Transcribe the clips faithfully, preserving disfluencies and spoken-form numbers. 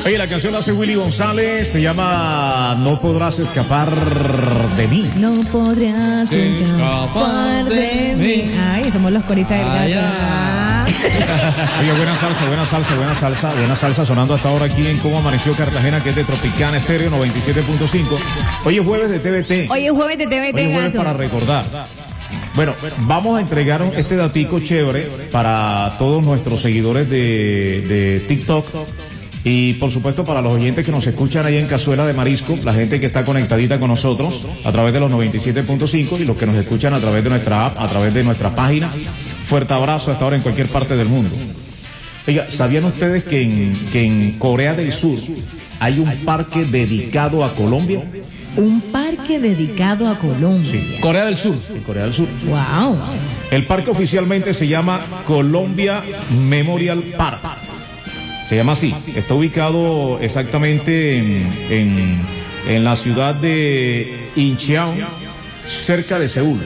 Oye, la canción la hace Willy González, se llama No podrás escapar de mí. No podrás escapar de mí. Ay, somos los coristas del gato. Oye, buena salsa, buena salsa, buena salsa, buena salsa sonando hasta ahora aquí en Cómo Amaneció Cartagena, que es de Tropicana Estéreo noventa y siete punto cinco. Hoy es jueves de T V T. Hoy es jueves de T V T, Hoy es jueves gato. para recordar. Bueno, vamos a entregar este datico chévere para todos nuestros seguidores de, de TikTok y por supuesto para los oyentes que nos escuchan ahí en Cazuela de Marisco, la gente que está conectadita con nosotros a través de los noventa y siete punto cinco y los que nos escuchan a través de nuestra app, a través de nuestra página. Fuerte abrazo hasta ahora en cualquier parte del mundo. Oiga, ¿sabían ustedes que en, que en Corea del Sur hay un parque dedicado a Colombia? Un parque dedicado a Colombia. Sí. Corea del Sur. En Corea del Sur. Wow. El parque oficialmente se llama Colombia Memorial Park. Se llama así. Está ubicado exactamente en, en, en la ciudad de Incheon, cerca de Seúl.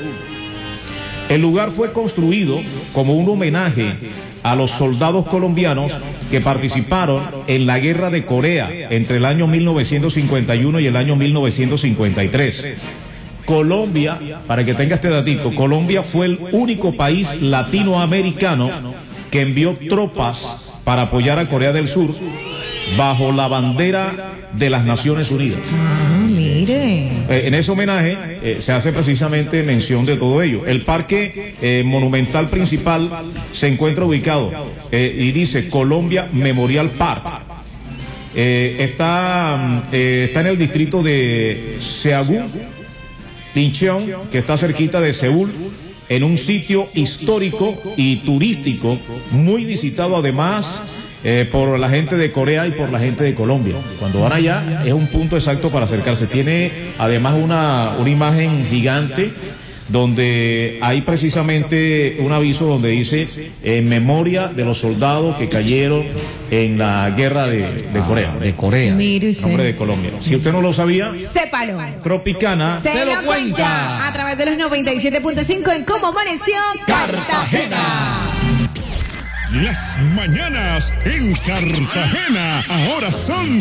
El lugar fue construido como un homenaje a los soldados colombianos que participaron en la Guerra de Corea entre el año mil novecientos cincuenta y uno y el año mil novecientos cincuenta y tres. Colombia, para que tenga este datico, Colombia fue el único país latinoamericano que envió tropas para apoyar a Corea del Sur bajo la bandera de las Naciones Unidas. Ah, mire. Eh, en ese homenaje eh, se hace precisamente mención de todo ello. El parque eh, monumental principal se encuentra ubicado eh, y dice Colombia Memorial Park. Eh, está, eh, está en el distrito de Seagu, Incheon, que está cerquita de Seúl, en un sitio histórico y turístico muy visitado además Eh, por la gente de Corea y por la gente de Colombia. Cuando van allá es un punto exacto para acercarse. Tiene además una, una imagen gigante donde hay precisamente un aviso donde dice en memoria de los soldados que cayeron en la guerra de, de Corea. De Corea. Mire usted. Nombre de Colombia. Si usted no lo sabía, Sépalo. Tropicana Se, Se lo lo cuenta. cuenta. A través de los noventa y siete punto cinco en Cómo Amaneció Cartagena. Las mañanas en Cartagena ahora son